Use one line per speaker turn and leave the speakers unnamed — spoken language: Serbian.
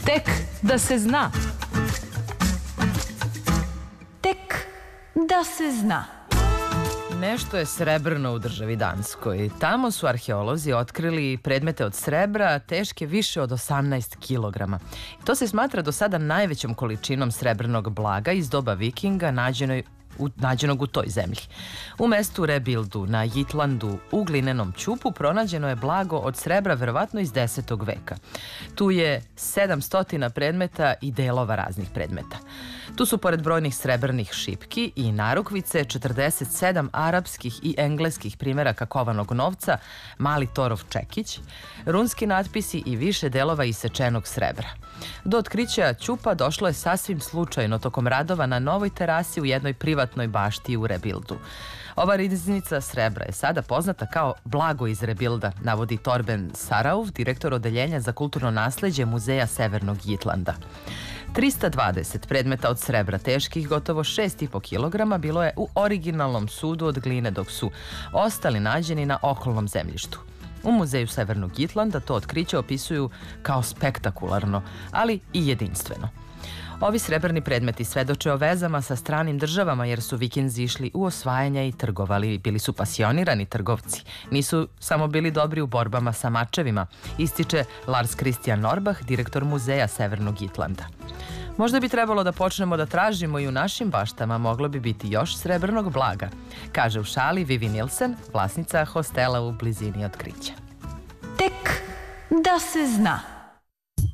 Tek da se zna. Tek da se zna.
Nešto je srebrno u državi Danskoj. Tamo su arheolozi otkrili predmete od srebra teške više od 18 kilograma. To se smatra do sada najvećom količinom srebrnog blaga iz doba Vikinga nađenog u toj zemlji. U mestu Rebildu na Jitlandu u glinenom ćupu pronađeno je blago od srebra verovatno iz 10. veka. Tu je 700 predmeta i delova raznih predmeta. Tu su pored brojnih srebrnih šipki i narukvice 47 arapskih i engleskih primeraka kovanog novca, mali torov čekić, runski natpisi i više delova isečenog srebra. Do otkrića ćupa došlo je sasvim slučajno tokom radova na novoj terasi u jednoj privatnoj bašti u Rebildu. Ova riznica srebra je sada poznata kao blago iz Rebilda, navodi Torben Sarauf, direktor odeljenja za kulturno nasleđe Muzeja Severnog Jitlanda. 320 predmeta od srebra teških gotovo 6,5 kilograma bilo je u originalnom sudu od gline, dok su ostali nađeni na okolnom zemljištu. U Muzeju Severnog Jitlanda to otkriće opisuju kao spektakularno, ali i jedinstveno. Ovi srebrni predmeti svedoče o vezama sa stranim državama jer su Vikinzi išli u osvajanja i trgovali. Bili su pasionirani trgovci. Nisu samo bili dobri u borbama sa mačevima, ističe Lars Christian Norbach, direktor Muzeja Severnog Jitlanda. Možda bi trebalo da počnemo da tražimo i u našim baštama, moglo bi biti još srebrnog blaga, kaže u šali Vivi Nilsen, vlasnica hostela u blizini otkrića.
Tek da se zna.